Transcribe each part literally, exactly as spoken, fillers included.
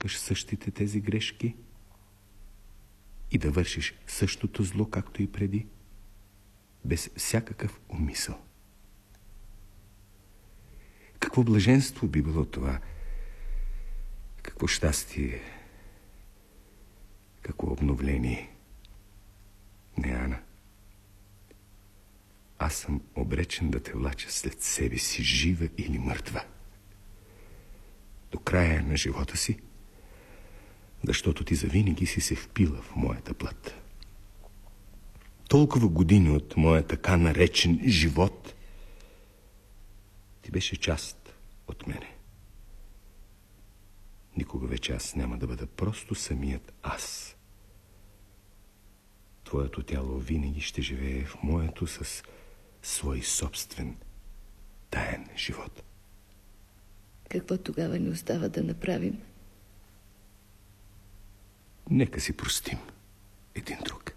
бъркаш същите тези грешки и да вършиш същото зло, както и преди, без всякакъв умисъл. Какво блаженство би било това? Какво щастие? Какво обновление? Не, Ана. Аз съм обречен да те влача след себе си, жива или мъртва. До края на живота си, защото ти завинаги си се впила в моята плът. Толкова години от моя така наречен живот ти беше част от мене. Никога вече аз няма да бъда просто самият аз. Твоето тяло винаги ще живее в моето с свой собствен таен живот. Какво тогава ни остава да направим? Нека си простим един друг.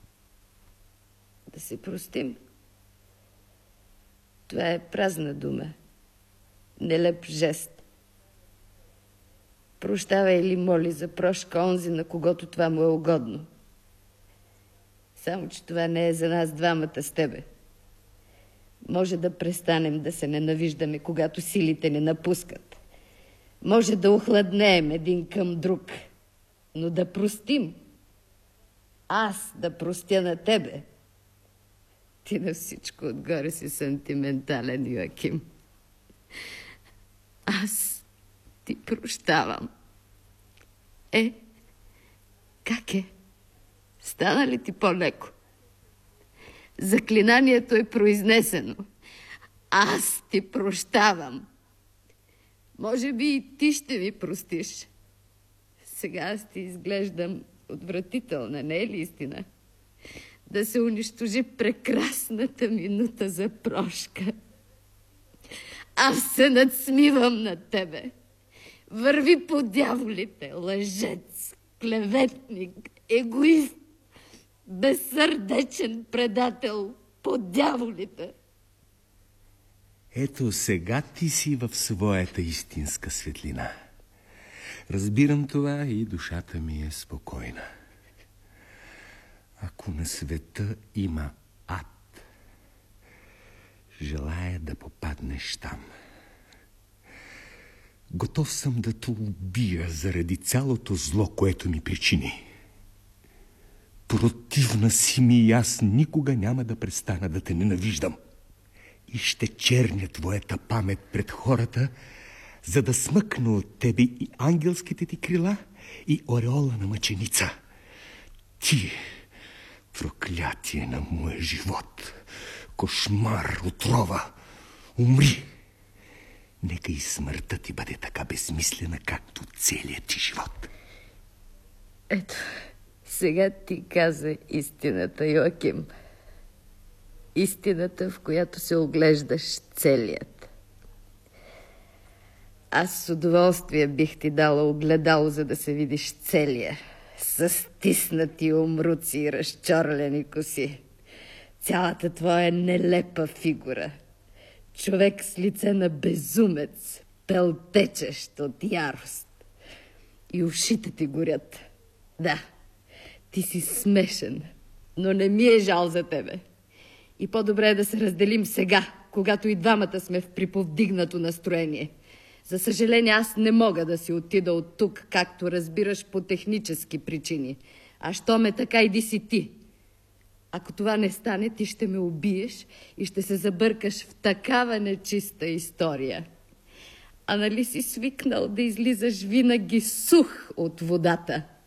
Да си простим? Това е празна дума. Нелеп жест. Прощава или моли за прошка онзи, на когото това му е угодно. Само че това не е за нас двамата с тебе. Може да престанем да се ненавиждаме, когато силите ни напускат. Може да охладнеем един към друг, но да простим. Аз да простя на тебе. Ти на всичко отгоре си сантиментален, Йоаким. Аз ти прощавам. Е, как е? Стана ли ти по-леко? Заклинанието е произнесено. Аз ти прощавам. Може би и ти ще ми простиш. Сега аз ти изглеждам отвратителна, не е ли истина? Да се унищожи прекрасната минута за прошка. Аз се надсмивам над тебе. Върви по дяволите, лъжец, клеветник, егоист, безсърдечен предател, по дяволите. Ето сега ти си в своята истинска светлина. Разбирам това и душата ми е спокойна. Ако на света има ад, желая да попаднеш там. Готов съм да те убия заради цялото зло, което ми причини. Противна си ми и аз никога няма да престана да те ненавиждам. И ще черня твоята памет пред хората, за да смъкна от тебе и ангелските ти крила, и ореола на мъченица. Ти, проклятие на моя живот, кошмар, отрова, умри. Нека и смъртта ти бъде така безсмислена, както целият ти живот. Ето, сега ти каза истината, Йоаким. Истината, в която се оглеждаш целият. Аз с удоволствие бих ти дала огледало, за да се видиш целия. С стиснати умруци и разчорлени коси. Цялата твоя нелепа фигура. Човек с лице на безумец, пелтечещ от ярост. И ушите ти горят. Да, ти си смешен, но не ми е жал за тебе. И по-добре е да се разделим сега, когато и двамата сме в приповдигнато настроение. За съжаление, аз не мога да си отида от тук, както разбираш, по технически причини. А що ме така, иди си ти. Ако това не стане, ти ще ме убиеш и ще се забъркаш в такава нечиста история. А нали си свикнал да излизаш винаги сух от водата?